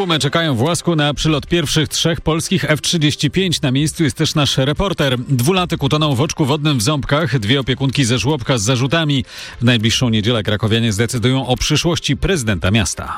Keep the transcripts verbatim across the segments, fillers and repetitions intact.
Tłumy czekają w Łasku na przylot pierwszych trzech polskich F trzydzieści pięć. Na miejscu jest też nasz reporter. Dwulatek utonął w oczku wodnym w Ząbkach. Dwie opiekunki ze żłobka z zarzutami. W najbliższą niedzielę krakowianie zdecydują o przyszłości prezydenta miasta.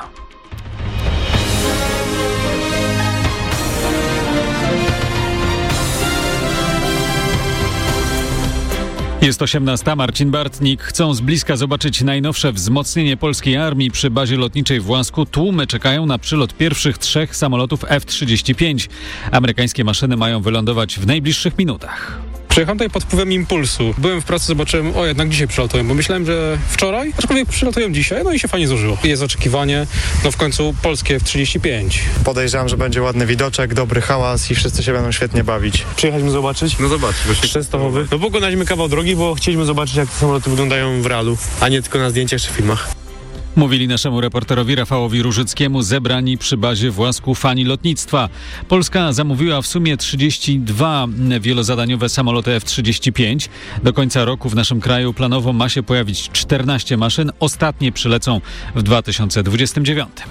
Jest osiemnasta. Marcin Bartnik. Chcą z bliska zobaczyć najnowsze wzmocnienie polskiej armii przy bazie lotniczej w Łasku. Tłumy czekają na przylot pierwszych trzech samolotów F trzydzieści pięć. Amerykańskie maszyny mają wylądować w najbliższych minutach. Przyjechałem tutaj pod wpływem impulsu. Byłem w pracy, zobaczyłem, o jednak dzisiaj przylatują, bo myślałem, że wczoraj, aczkolwiek przylatują dzisiaj, no i się fajnie złożyło. Jest oczekiwanie, no w końcu polskie F trzydzieści pięć. Podejrzewam, że będzie ładny widoczek, dobry hałas i wszyscy się będą świetnie bawić. Przyjechaliśmy zobaczyć? No zobacz, Częstochowy. No pokonaliśmy kawał drogi, bo chcieliśmy zobaczyć, jak te samoloty wyglądają w realu, a nie tylko na zdjęciach czy filmach. Mówili naszemu reporterowi Rafałowi Różyckiemu zebrani przy bazie w Łasku fani lotnictwa. Polska zamówiła w sumie trzydzieści dwa wielozadaniowe samoloty F trzydzieści pięć. Do końca roku w naszym kraju planowo ma się pojawić czternaście maszyn. Ostatnie przylecą w dwa tysiące dwudziestym dziewiątym.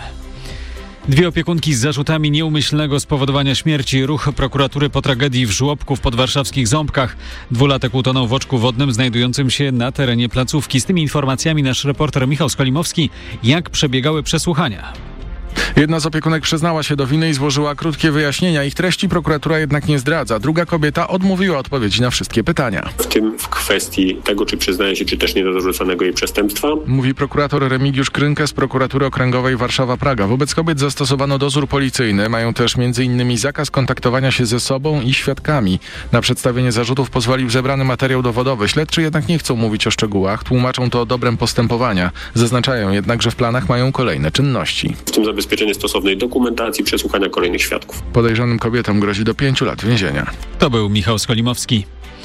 Dwie opiekunki z zarzutami nieumyślnego spowodowania śmierci. Ruch prokuratury po tragedii w żłobku w podwarszawskich Ząbkach. Dwulatek utonął w oczku wodnym znajdującym się na terenie placówki. Z tymi informacjami nasz reporter Michał Skolimowski. Jak przebiegały przesłuchania? Jedna z opiekunek przyznała się do winy i złożyła krótkie wyjaśnienia. Ich treści prokuratura jednak nie zdradza. Druga kobieta odmówiła odpowiedzi na wszystkie pytania. W tym w kwestii tego, czy przyznaje się, czy też nie do zarzucanego jej przestępstwa. Mówi prokurator Remigiusz Krynkę z prokuratury okręgowej Warszawa-Praga. Wobec kobiet zastosowano dozór policyjny. Mają też między innymi zakaz kontaktowania się ze sobą i świadkami. Na przedstawienie zarzutów pozwolił zebrany materiał dowodowy. Śledczy jednak nie chcą mówić o szczegółach. Tłumaczą to dobrem postępowania. Zaznaczają jednak, że w planach mają kolejne czynności. W tym zabezpieczenie stosownej dokumentacji, przesłuchania kolejnych świadków. Podejrzanym kobietom grozi do pięciu lat więzienia. To był Michał Skolimowski.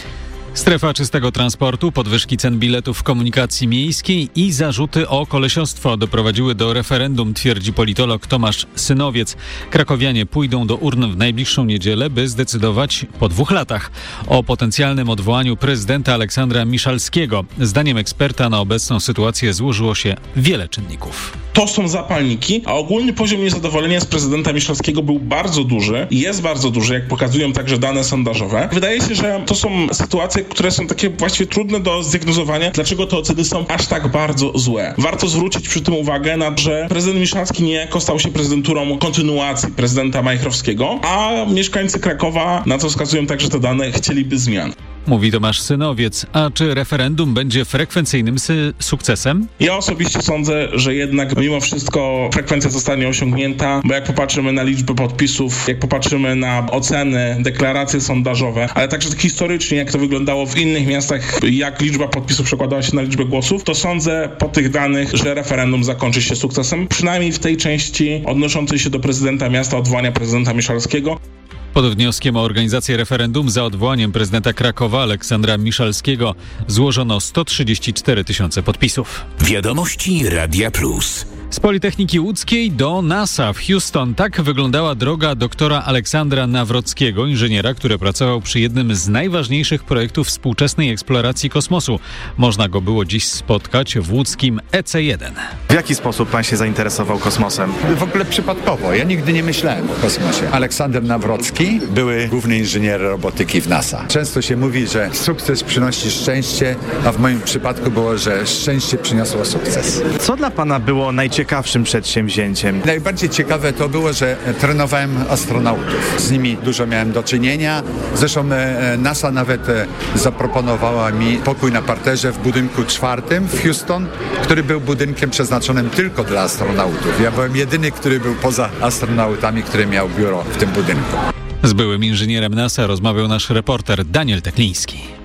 Strefa czystego transportu, podwyżki cen biletów w komunikacji miejskiej i zarzuty o kolesiostwo doprowadziły do referendum, twierdzi politolog Tomasz Synowiec. Krakowianie pójdą do urn w najbliższą niedzielę, by zdecydować po dwóch latach o potencjalnym odwołaniu prezydenta Aleksandra Miszalskiego. Zdaniem eksperta na obecną sytuację złożyło się wiele czynników. To są zapalniki, a ogólny poziom niezadowolenia z prezydenta Miszalskiego był bardzo duży i jest bardzo duży, jak pokazują także dane sondażowe. Wydaje się, że to są sytuacje, które są takie właściwie trudne do zdiagnozowania, dlaczego te oceny są aż tak bardzo złe. Warto zwrócić przy tym uwagę na to, że prezydent Miszalski niejako stał się prezydenturą kontynuacji prezydenta Majchrowskiego, a mieszkańcy Krakowa, na co wskazują także te dane, chcieliby zmian. Mówi Tomasz Synowiec. A czy referendum będzie frekwencyjnym sy- sukcesem? Ja osobiście sądzę, że jednak mimo wszystko frekwencja zostanie osiągnięta, bo jak popatrzymy na liczbę podpisów, jak popatrzymy na oceny, deklaracje sondażowe, ale także tak historycznie, jak to wyglądało w innych miastach, jak liczba podpisów przekładała się na liczbę głosów, to sądzę po tych danych, że referendum zakończy się sukcesem, przynajmniej w tej części odnoszącej się do prezydenta miasta, odwołania prezydenta Miszalskiego. Pod wnioskiem o organizację referendum za odwołaniem prezydenta Krakowa Aleksandra Miszalskiego złożono sto trzydzieści cztery tysiące podpisów. Wiadomości Radia Plus. Z Politechniki Łódzkiej do NASA w Houston. Tak wyglądała droga doktora Aleksandra Nawrockiego, inżyniera, który pracował przy jednym z najważniejszych projektów współczesnej eksploracji kosmosu. Można go było dziś spotkać w łódzkim E C jeden. W jaki sposób pan się zainteresował kosmosem? W ogóle przypadkowo. Ja nigdy nie myślałem o kosmosie. Aleksander Nawrocki, były główny inżynier robotyki w NASA. Często się mówi, że sukces przynosi szczęście, a w moim przypadku było, że szczęście przyniosło sukces. Co dla pana było najciekawszym przedsięwzięciem? Najbardziej ciekawe to było, że trenowałem astronautów. Z nimi dużo miałem do czynienia. Zresztą NASA nawet zaproponowała mi pokój na parterze w budynku czwartym w Houston, który był budynkiem przeznaczonym tylko dla astronautów. Ja byłem jedyny, który był poza astronautami, który miał biuro w tym budynku. Z byłym inżynierem NASA rozmawiał nasz reporter Daniel Tekliński.